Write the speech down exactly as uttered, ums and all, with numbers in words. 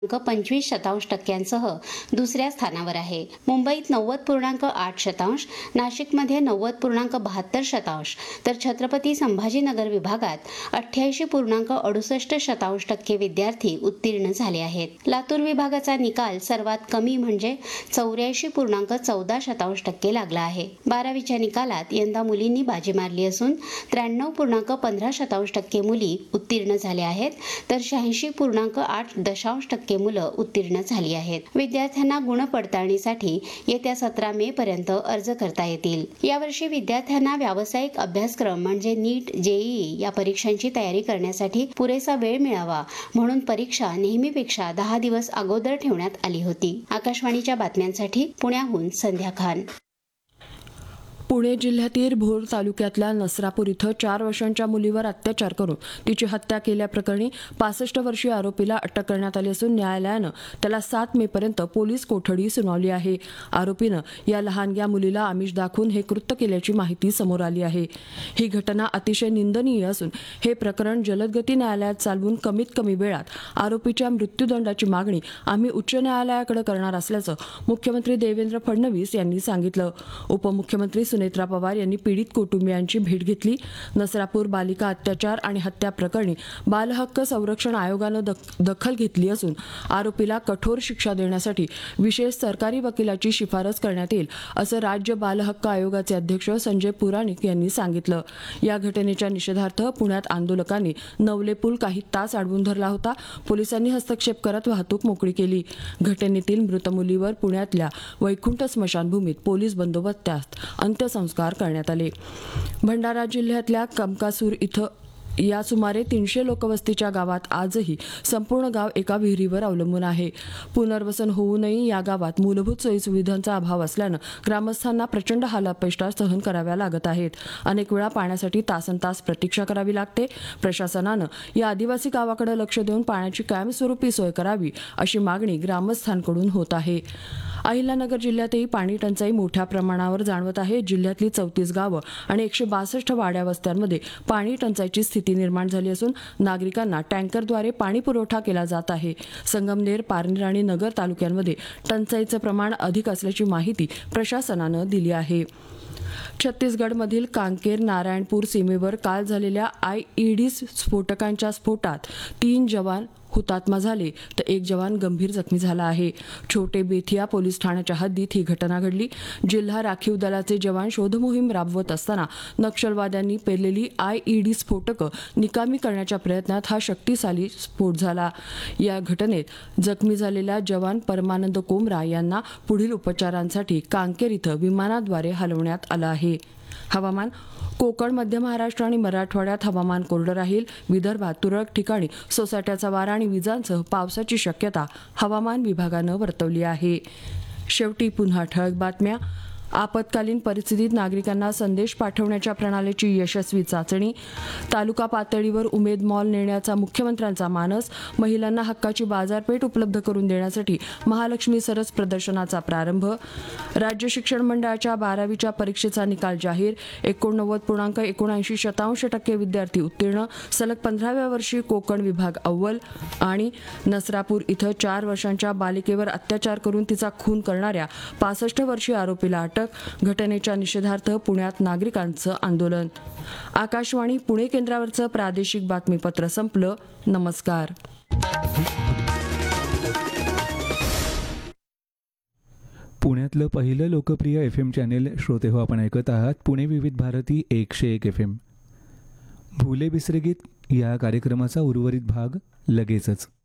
पंचवीस शतांश टक्क्यांसह दुसऱ्या स्थानावर आहे. मुंबईत नव्वद पूर्णांक आठ शतांश, नाशिकमध्ये नव्वद पूर्णांक बहात्तर शतांश तर छत्रपती संभाजीनगर विभागात अठ्ठ्याऐंशी पूर्णांक अडुसष्ट शतांश टक्के विद्यार्थी उत्तीर्ण झाले आहेत. लातूर विभागाचा निकाल सर्वात कमी म्हणजे चौऱ्याऐंशी पूर्णांक चौदा शतांश टक्के लागला आहे. बारावीच्या निकालात यंदा मुलींनी बाजी मारली असून त्र्याण्णव पूर्णांक पंधरा शतांश टक्के मुली उत्तीर्ण झाल्या आहेत तर शहाऐंशी पूर्णांक आठ दशांश टक्के मुलं उत्तीर्ण झाली आहेत. विद्यार्थ्यांना गुण पडताळणीसाठी येत्या सतरा मे पर्यंत अर्ज करता येतील. यावर्षी विद्यार्थ्यांना व्यावसायिक अभ्यासक्रम म्हणजे नीट, जेईई या परीक्षांची तयारी करण्यासाठी पुरेसा वेळ मिळावा म्हणून परीक्षा नेहमीपेक्षा दहा दिवस अगोदर ठेवण्यात आली होती. आकाशवाणीच्या बातम्यांसाठी पुण्याहून संध्या खान. पुणे जिल्ह्यातील भोर तालुक्यातल्या नसरापूर इथं चार वर्षांच्या मुलीवर अत्याचार करून तिची हत्या केल्याप्रकरणी पासष्ट वर्षीय आरोपीला अटक करण्यात आली असून न्यायालयानं त्याला सात मे पर्यंत पोलीस कोठडी सुनावली आहे. आरोपीनं या लहानग्या मुलीला आमिष दाखवून हे कृत्य केल्याची माहिती समोर आली आहे. ही घटना अतिशय निंदनीय असून हे प्रकरण जलदगती न्यायालयात चालवून कमीत कमी वेळात आरोपीच्या मृत्यूदंडाची मागणी आम्ही उच्च न्यायालयाकडे करणार असल्याचं मुख्यमंत्री देवेंद्र फडणवीस यांनी सांगितलं. उपमुख्यमंत्री सुनेत्रा पवार यांनी पीडित कुटुंबियांची भेट घेतली. नसरापूर बालिका अत्याचार आणि हत्या प्रकरणी बालहक्क संरक्षण आयोगानं दखल घेतली असून आरोपीला कठोर शिक्षा देण्यासाठी विशेष सरकारी वकिलाची शिफारस करण्यात येईल असं राज्य बालहक्क आयोगाचे अध्यक्ष संजय पुराणिक यांनी सांगितलं. या घटनेच्या निषेधार्थ पुण्यात आंदोलकांनी नवले पूल काही तास अडवून धरला होता. पोलिसांनी हस्तक्षेप करत वाहतूक मोकळी केली. घटनेतील मृत मुलीवर पुण्यातल्या वैकुंठ स्मशानभूमीत पोलीस बंदोबस्तात अंत्यसंस्कार करण्यात आले. भंडारा जिल्ह्यातल्या कमकासूर इथं या सुमारे तीनशे लोकवस्तीच्या गावात आजही संपूर्ण गाव एका विहिरीवर अवलंबून आहे. पुनर्वसन होऊनही या गावात मूलभूत सोयीसुविधांचा अभाव असल्यानं ग्रामस्थांना प्रचंड हालापेष्टा सहन कराव्या लागत आहेत. अनेक वेळा पाण्यासाठी तासनतास प्रतीक्षा करावी लागते. प्रशासनानं या आदिवासी गावाकडे लक्ष देऊन पाण्याची कायमस्वरूपी सोय करावी अशी मागणी ग्रामस्थांकडून होत आहे. अहिल्यानगर जिल्ह्यातही पाणी टंचाई मोठ्या प्रमाणावर जाणवत आहे. जिल्ह्यातली चौतीस गावं आणि एकशे बासष्ट वाड्या वस्त्यांमध्ये पाणी टंचाईची स्थिती निर्माण झाली असून नागरिकांना टँकरद्वारे पाणी पुरवठा केला जात आहे. संगमनेर, पारनेर आणि नगर तालुक्यांमध्ये टंचाईचं प्रमाण अधिक असल्याची माहिती प्रशासनानं दिली आहे. छत्तीसगडमधील कांकेर नारायणपूर सीमेवर काल झालेल्या आयईडी स्फोटकांच्या स्फोटात तीन जवान हुतात्मा झाले तर एक जवान गंभीर जखमी झाला आहे. छोटे बेथिया पोलीस ठाण्याच्या हद्दीत ही घटना घडली. जिल्हा राखीव दलाचे जवान शोधमोहीम राबवत असताना नक्षलवाद्यांनी पेरलेली आयईडी स्फोटकं निकामी करण्याच्या प्रयत्नात हा शक्तिशाली स्फोट झाला. या घटनेत जखमी झालेला जवान परमानंद कोमरा यांना पुढील उपचारांसाठी कांकेर इथं विमानाद्वारे हलवण्यात आलं आहे. हवामान. कोकण, मध्य महाराष्ट्र आणि मराठवाड्यात हवामान कोरडं राहील. विदर्भात तुरळक ठिकाणी सोसाट्याचा वारा आणि विजांसह पावसाची शक्यता हवामान विभागानं वर्तवली आहे. शेवटी पुन्हा ठळक बातम्या. आपत्कालीन परिस्थितीत नागरिकांना संदेश पाठवण्याच्या प्रणालीची यशस्वी चाचणी. तालुका पातळीवर उमेद मॉल नेण्याचा मुख्यमंत्र्यांचा मानस. महिलांना हक्काची बाजारपेठ उपलब्ध करून देण्यासाठी महालक्ष्मी सरस प्रदर्शनाचा प्रारंभ. राज्य शिक्षण मंडळाच्या बारावीच्या परीक्षेचा निकाल जाहीर. एकोणनव्वद पूर्णांक एकोणऐंशी शतांश टक्के विद्यार्थी उत्तीर्ण. सलग पंधराव्या वर्षी कोकण विभाग अव्वल. आणि नसरापूर इथं चार वर्षांच्या बालिकेवर अत्याचार करून तिचा खून करणाऱ्या पासष्ट वर्षीय आरोपीला अटक. घटनेच्या निषेधार्थ पुण्यात नागरिकांचं आंदोलन. आकाशवाणी पुणे केंद्रावरचं प्रादेशिक बातमीपत्र संपलं. नमस्कार. पुण्यातलं पहिलं लोकप्रिय एफ एम चॅनेल श्रोते हो आपण ऐकत आहात पुणे विविध भारती एकशे एक एफ एम. भुले बिसरे गीत या कार्यक्रमाचा उर्वरित भाग लगेचच.